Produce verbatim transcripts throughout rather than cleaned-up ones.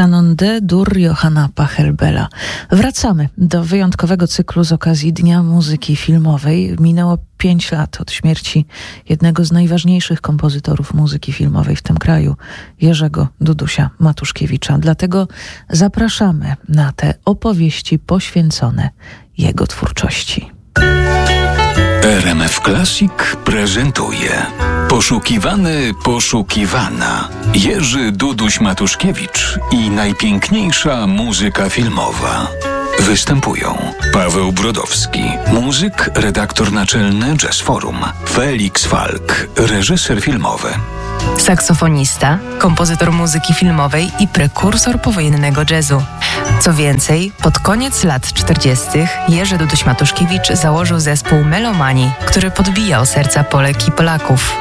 Kanon D-dur Johanna Pachelbela. Wracamy do wyjątkowego cyklu z okazji Dnia Muzyki Filmowej. Minęło pięć lat od śmierci jednego z najważniejszych kompozytorów muzyki filmowej w tym kraju, Jerzego Dudusia Matuszkiewicza. Dlatego zapraszamy na te opowieści poświęcone jego twórczości. R M F Classic prezentuje Poszukiwany, poszukiwana. Jerzy Duduś Matuszkiewicz i najpiękniejsza muzyka filmowa. Występują Paweł Brodowski, muzyk, redaktor naczelny Jazz Forum, Felix Falk, reżyser filmowy, saksofonista, kompozytor muzyki filmowej i prekursor powojennego jazzu. Co więcej, pod koniec lat czterdziestych Jerzy Duduś Matuszkiewicz założył zespół Melomani, który podbijał serca Polek i Polaków.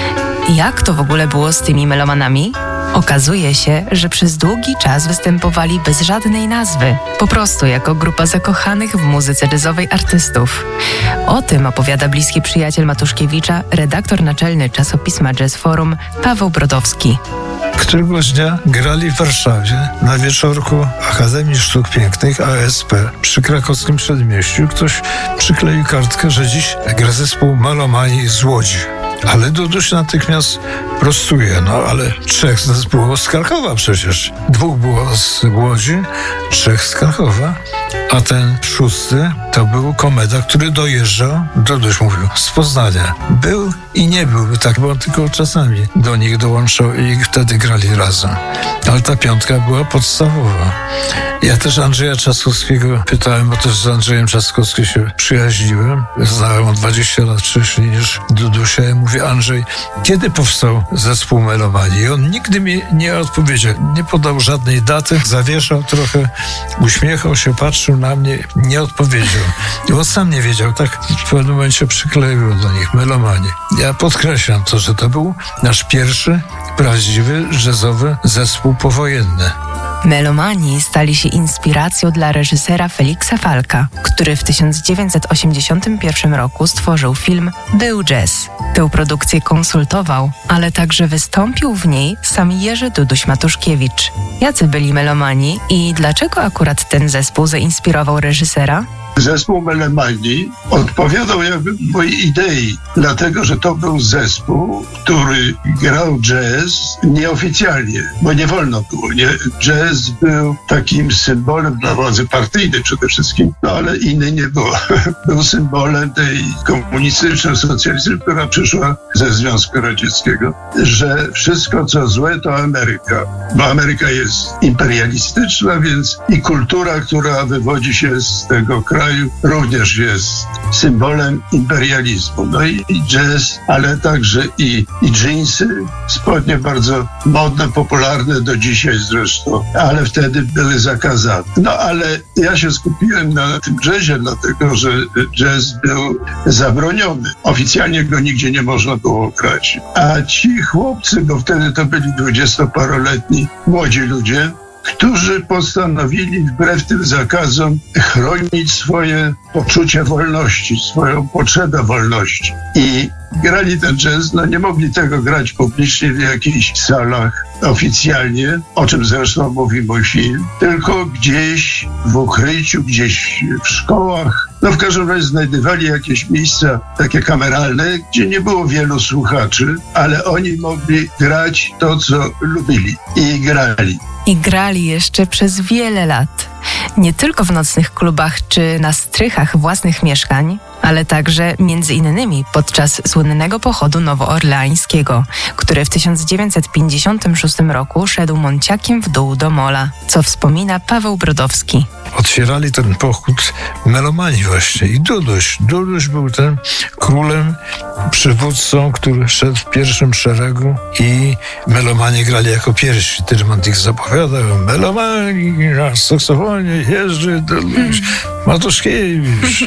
Jak to w ogóle było z tymi melomanami? Okazuje się, że przez długi czas występowali bez żadnej nazwy, po prostu jako grupa zakochanych w muzyce jazzowej artystów. O tym opowiada bliski przyjaciel Matuszkiewicza, redaktor naczelny czasopisma Jazz Forum, Paweł Brodowski. Któregoś dnia grali w Warszawie na wieczorku Akademii Sztuk Pięknych A S P przy krakowskim Przedmieściu. Ktoś przykleił kartkę, że dziś gra zespół Melomani z Łodzi. Ale Duduś natychmiast prostuje, no ale trzech z nas było z Krakowa przecież. Dwóch było z Łodzi, trzech z Krakowa, a ten szósty to był Komeda, który dojeżdżał, Duduś mówił, z Poznania. Był i nie był, tak, bo on tylko czasami do nich dołączał i wtedy grali razem. Ale ta piątka była podstawowa. Ja też Andrzeja Trzaskowskiego pytałem, bo też z Andrzejem Trzaskowskim się przyjaźniłem. Znałem on dwadzieścia lat wcześniej niż Dudusia. Ja mówię, Andrzej, kiedy powstał zespół Melomani? I on nigdy mi nie odpowiedział. Nie podał żadnej daty, zawieszał trochę, uśmiechał się, patrzył na mnie, nie odpowiedział. I on sam nie wiedział, tak w pewnym momencie przykleił do nich Melomani. Ja podkreślam to, że to był nasz pierwszy prawdziwy jazzowy zespół powojenny. Melomani stali się inspiracją dla reżysera Felixa Falka, który w tysiąc dziewięćset osiemdziesiątym pierwszym roku stworzył film Był jazz. Tę produkcję konsultował, ale także wystąpił w niej sam Jerzy Duduś Matuszkiewicz. Jacy byli Melomani i dlaczego akurat ten zespół zainspirował reżysera? Zespół Melomani odpowiadał jakby mojej idei, dlatego że to był zespół, który grał jazz nieoficjalnie, bo nie wolno było. Nie? Jazz był takim symbolem dla władzy partyjnej przede wszystkim, no ale inny nie było. Był symbolem tej komunistyczno-socjalistycznej, która przyszła ze Związku Radzieckiego, że wszystko co złe to Ameryka, bo Ameryka jest imperialistyczna, więc i kultura, która wywodzi się z tego kraju, również jest symbolem imperializmu. No i, i jazz, ale także i, i dżinsy, spodnie bardzo modne, popularne do dzisiaj zresztą, ale wtedy były zakazane. No ale ja się skupiłem na tym jazzie, dlatego że jazz był zabroniony. Oficjalnie go nigdzie nie można było grać. A ci chłopcy, bo wtedy to byli dwudziestoparoletni młodzi ludzie, którzy postanowili wbrew tym zakazom chronić swoje poczucie wolności, swoją potrzebę wolności. I grali ten jazz, no nie mogli tego grać publicznie w jakichś salach oficjalnie, o czym zresztą mówi mój film, tylko gdzieś w ukryciu, gdzieś w szkołach. No w każdym razie znajdowali jakieś miejsca takie kameralne, gdzie nie było wielu słuchaczy, ale oni mogli grać to, co lubili i grali. I grali jeszcze przez wiele lat. Nie tylko w nocnych klubach czy na strychach własnych mieszkań, ale także między innymi podczas słynnego pochodu nowoorleańskiego, który w tysiąc dziewięćset pięćdziesiątym szóstym roku szedł Monciakiem w dół do Mola, co wspomina Paweł Brodowski. Otwierali ten pochód Melomani właśnie i Duduś. Duduś był tym królem, przywódcą, który szedł w pierwszym szeregu i Melomani grali jako pierwsi. Tyrmand ich zapowiadał. Melomani na saksofonie Jerzy Duduś Matuszkiewicz.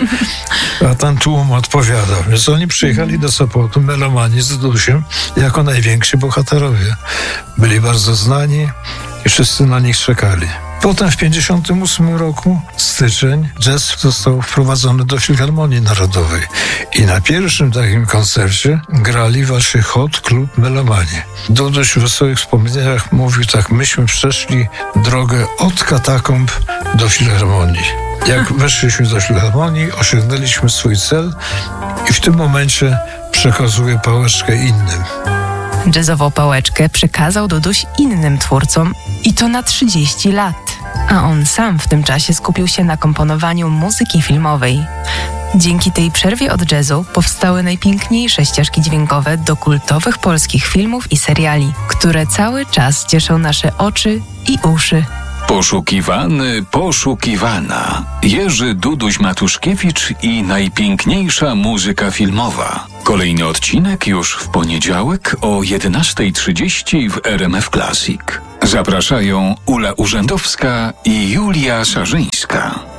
A ten tłum odpowiadał. Więc oni przyjechali do Sopotu, Melomani z Dudusiem, jako najwięksi bohaterowie. Byli bardzo znani i wszyscy na nich czekali. Potem w pięćdziesiątym ósmym roku, styczeń, jazz został wprowadzony do Filharmonii Narodowej i na pierwszym takim koncercie grali właśnie Hot Club Melomanie. Duduś w wesołych wspomnieniach mówił tak: myśmy przeszli drogę od katakomb do Filharmonii. Jak weszliśmy do Filharmonii, osiągnęliśmy swój cel i w tym momencie przekazuję pałeczkę innym. Jazzową pałeczkę przekazał Duduś innym twórcom i to na trzydzieści lat, a on sam w tym czasie skupił się na komponowaniu muzyki filmowej. Dzięki tej przerwie od jazzu powstały najpiękniejsze ścieżki dźwiękowe do kultowych polskich filmów i seriali, które cały czas cieszą nasze oczy i uszy. Poszukiwany, poszukiwana. Jerzy Duduś Matuszkiewicz i najpiękniejsza muzyka filmowa. Kolejny odcinek już w poniedziałek o jedenasta trzydzieści w R M F Classic. Zapraszają Ula Urzędowska i Julia Sarzyńska.